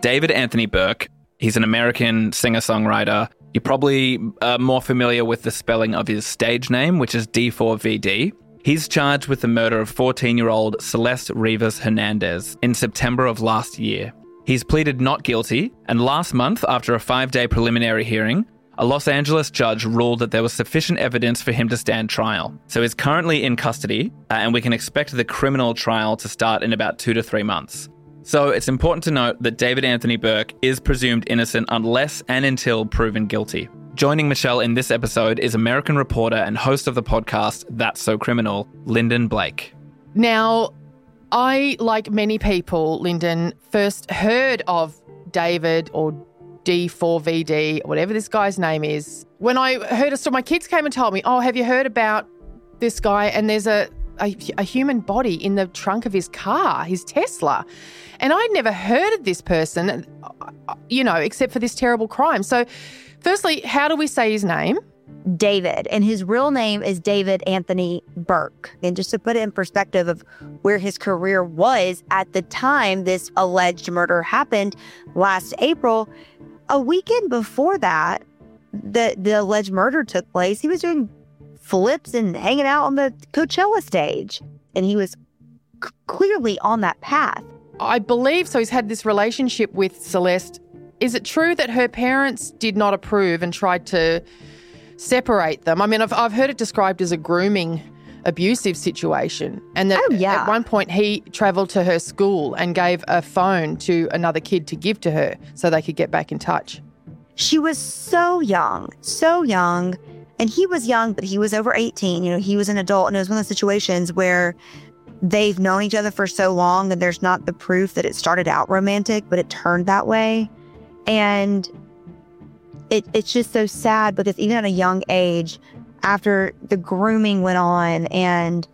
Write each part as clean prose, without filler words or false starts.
David Anthony Burke. He's an American singer-songwriter. You're probably more familiar with the spelling of his stage name, which is D4VD. He's charged with the murder of 14-year-old Celeste Rivas Hernandez in September of last year. He's pleaded not guilty, and last month, after a 5-day preliminary hearing, a Los Angeles judge ruled that there was sufficient evidence for him to stand trial. So he's currently in custody, and we can expect the criminal trial to start in about 2 to 3 months. So it's important to note that David Anthony Burke is presumed innocent unless and until proven guilty. Joining Michelle in this episode is American reporter and host of the podcast That's So Criminal, Lyndon Blake. Now, I, like many people, Lyndon, first heard of David or D4VD, whatever this guy's name is, when I heard a story. My kids came and told me, oh, have you heard about this guy? And there's a human body in the trunk of his car, his Tesla. And I'd never heard of this person, except for this terrible crime. So firstly, how do we say his name? David. And his real name is David Anthony Burke. And just to put it in perspective of where his career was at the time this alleged murder happened last April, a weekend before that, the alleged murder took place, he was doing flips and hanging out on the Coachella stage. And he was clearly on that path. I believe so. He's had this relationship with Celeste. Is it true that her parents did not approve and tried to separate them? I mean, I've heard it described as a grooming, abusive situation. And that at one point he travelled to her school and gave a phone to another kid to give to her so they could get back in touch. She was so young. And he was young, but he was over 18. He was an adult. And it was one of those situations where they've known each other for so long and there's not the proof that it started out romantic, but it turned that way. And it's just so sad because even at a young age, after the grooming went on and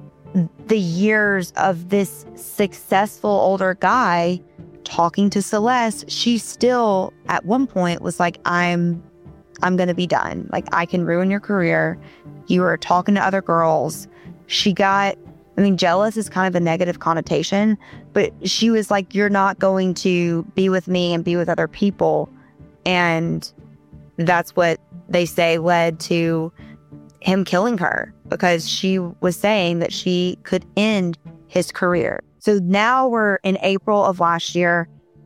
the years of this successful older guy talking to Celeste, she still at one point was like, I'm going to be done. Like, I can ruin your career. You were talking to other girls. She got, jealous is kind of a negative connotation, but she was like, you're not going to be with me and be with other people. And that's what they say led to him killing her, because she was saying that she could end his career. So now we're in April of last year,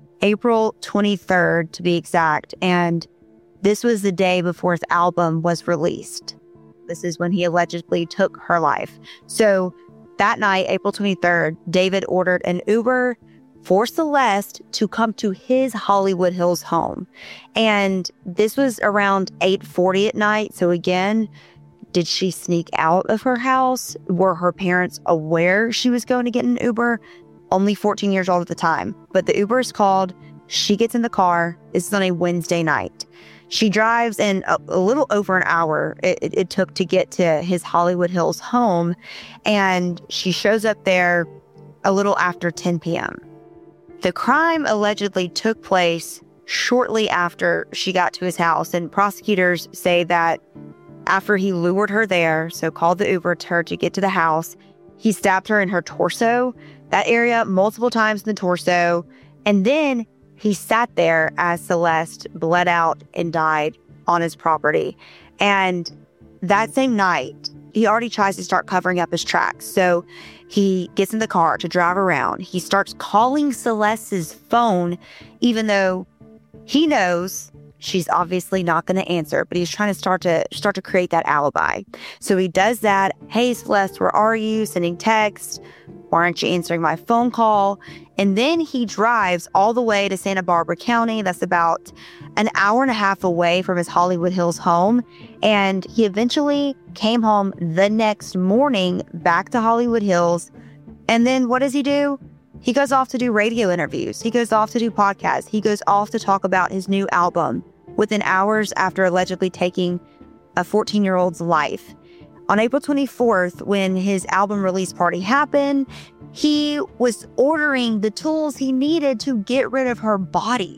April 23rd to be exact. And this was the day before his album was released. This is when he allegedly took her life. So that night, April 23rd, David ordered an Uber for Celeste to come to his Hollywood Hills home. And this was around 8:40 at night. So again, did she sneak out of her house? Were her parents aware she was going to get an Uber? Only 14 years old at the time. But the Uber is called. She gets in the car. This is on a Wednesday night. She drives in a little over an hour it took to get to his Hollywood Hills home. And she shows up there a little after 10 p.m. The crime allegedly took place shortly after she got to his house. And prosecutors say that after he lured her there, so called the Uber to her to get to the house, he stabbed her in her torso, that area multiple times in the torso. And then he sat there as Celeste bled out and died on his property. And that same night, he already tries to start covering up his tracks. So he gets in the car to drive around. He starts calling Celeste's phone, even though he knows she's obviously not going to answer, but he's trying to start to create that alibi. So he does that. Hey, Celeste, where are you? Sending texts. Why aren't you answering my phone call? And then he drives all the way to Santa Barbara County. That's about an hour and a half away from his Hollywood Hills home. And he eventually came home the next morning back to Hollywood Hills. And then what does he do? He goes off to do radio interviews. He goes off to do podcasts. He goes off to talk about his new album within hours after allegedly taking a 14-year-old's life. On April 24th, when his album release party happened, he was ordering the tools he needed to get rid of her body.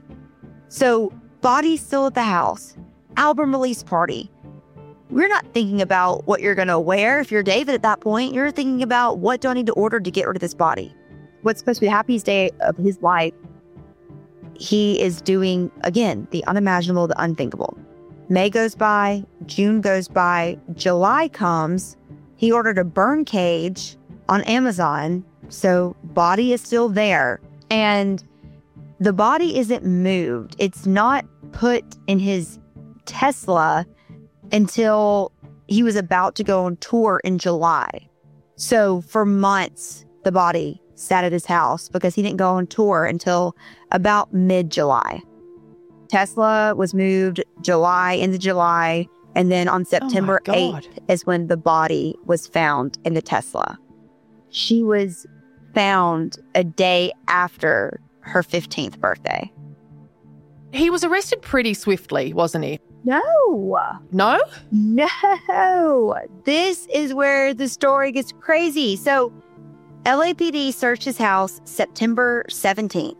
So, body's still at the house. Album release party. We're not thinking about what you're going to wear. If you're David at that point, you're thinking about, what do I need to order to get rid of this body? What's supposed to be the happiest day of his life he is doing, again, the unimaginable, the unthinkable. May goes by, June goes by, July comes. He ordered a burn cage on Amazon, so body is still there. And the body isn't moved. It's not put in his Tesla until he was about to go on tour in July. So for months, the body sat at his house because he didn't go on tour until about mid-July. Tesla was moved into July, and then on September 8th is when the body was found in the Tesla. She was found a day after her 15th birthday. He was arrested pretty swiftly, wasn't he? No. No? No. This is where the story gets crazy. So LAPD searched his house September 17th,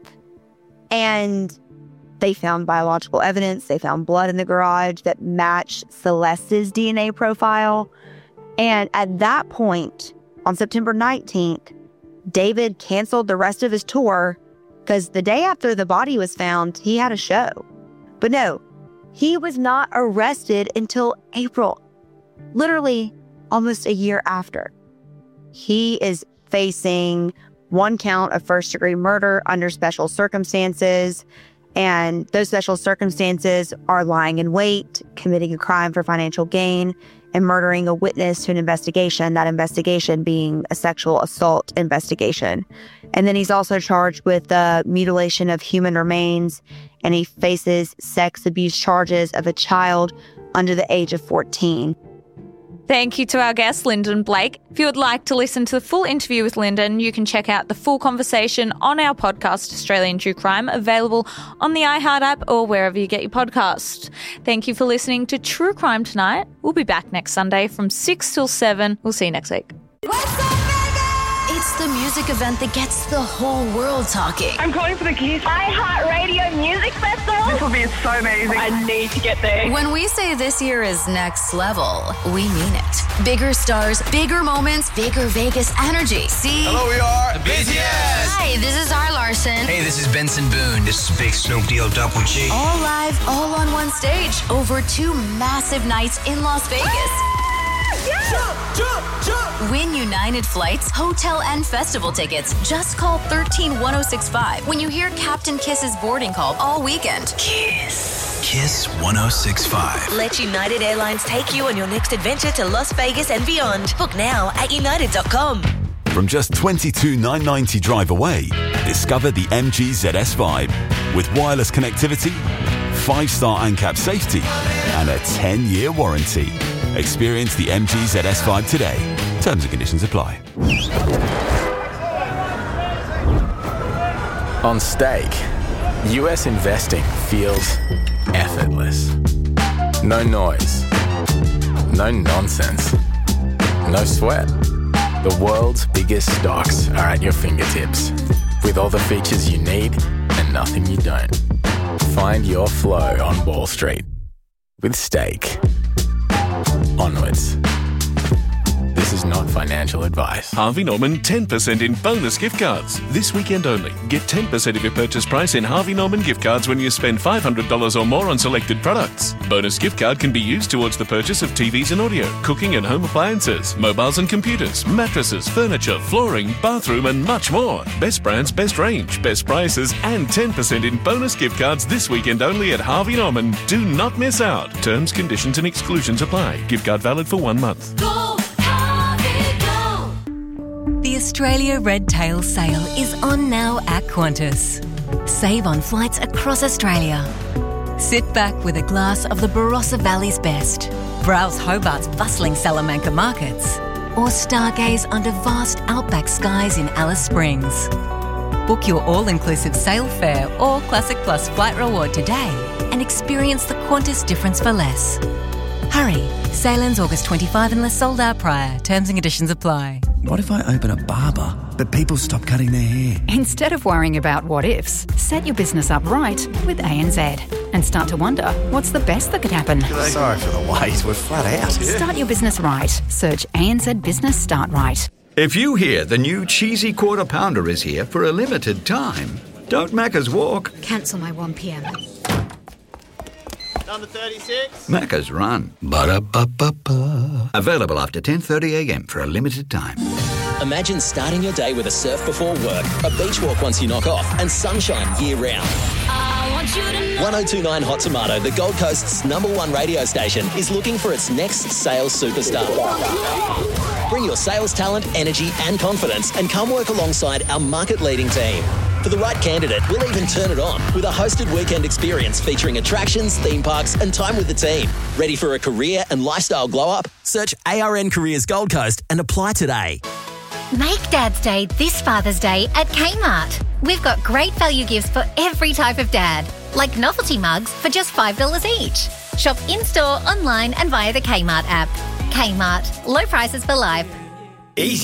and they found biological evidence. They found blood in the garage that matched Celeste's DNA profile. And at that point, on September 19th, David canceled the rest of his tour because the day after the body was found, he had a show. But no, he was not arrested until April, literally almost a year after. He is facing 1 count of first-degree murder under special circumstances. And those special circumstances are lying in wait, committing a crime for financial gain, and murdering a witness to an investigation, that investigation being a sexual assault investigation. And then he's also charged with the mutilation of human remains, and he faces sex abuse charges of a child under the age of 14. Thank you to our guest, Lyndon Blake. If you would like to listen to the full interview with Lyndon, you can check out the full conversation on our podcast, Australian True Crime, available on the iHeart app or wherever you get your podcast. Thank you for listening to True Crime Tonight. We'll be back next Sunday from 6 till 7. We'll see you next week. It's the music event that gets the whole world talking. I'm calling for the Kiss iHeartRadio Music Festival. This will be so amazing. I need to get there. When we say this year is next level, we mean it. Bigger stars, bigger moments, bigger Vegas energy. See? Hello, we are the BTS. Hi, this is R. Larson. Hey, this is Benson Boone. This is Big Snoop Deal Double G. All live, all on one stage, over 2 massive nights in Las Vegas. Win United Flights, hotel and festival tickets. Just call 13-1065 when you hear Captain Kiss's boarding call all weekend. Kiss 1065. Let United Airlines take you on your next adventure to Las Vegas and beyond. Book now at united.com. From just $22,990 drive away, discover the MG ZS Vibe with wireless connectivity, 5-star ANCAP safety, and a 10-year warranty. Experience the MG ZS Vibe today. Terms and conditions apply. On Stake, US investing feels effortless. No noise. No nonsense. No sweat. The world's biggest stocks are at your fingertips, with all the features you need and nothing you don't. Find your flow on Wall Street with Stake. Onwards. This is not financial advice. Harvey Norman 10% in bonus gift cards. This weekend only. Get 10% of your purchase price in Harvey Norman gift cards when you spend $500 or more on selected products. Bonus gift card can be used towards the purchase of TVs and audio, cooking and home appliances, mobiles and computers, mattresses, furniture, flooring, bathroom and much more. Best brands, best range, best prices and 10% in bonus gift cards this weekend only at Harvey Norman. Do not miss out. Terms, conditions and exclusions apply. Gift card valid for 1 month. The Australia Red Tail Sale is on now at Qantas. Save on flights across Australia. Sit back with a glass of the Barossa Valley's best. Browse Hobart's bustling Salamanca markets. Or stargaze under vast outback skies in Alice Springs. Book your all-inclusive sail fare or Classic Plus flight reward today and experience the Qantas difference for less. Hurry, sail ends August 25 unless sold out prior. Terms and conditions apply. What if I open a barber, but people stop cutting their hair? Instead of worrying about what ifs, set your business up right with ANZ and start to wonder, what's the best that could happen? Sorry for the wait, we're flat out. Start your business right. Search ANZ Business Start Right. If you hear the new cheesy Quarter Pounder is here for a limited time, Don't Macca's walk. Cancel my 1 p.m. Number 36. Macca's run. Ba-da-ba-ba-ba. Available after 10:30 a.m. for a limited time. Imagine starting your day with a surf before work, a beach walk once you knock off, and sunshine year-round. 1029 Hot Tomato, the Gold Coast's #1 radio station, is looking for its next sales superstar. Bring your sales talent, energy and confidence and come work alongside our market-leading team. For the right candidate, we'll even turn it on with a hosted weekend experience featuring attractions, theme parks and time with the team. Ready for a career and lifestyle glow-up? Search ARN Careers Gold Coast and apply today. Make Dad's Day this Father's Day at Kmart. We've got great value gifts for every type of dad, like novelty mugs for just $5 each. Shop in-store, online and via the Kmart app. Kmart. Low prices for life. Easy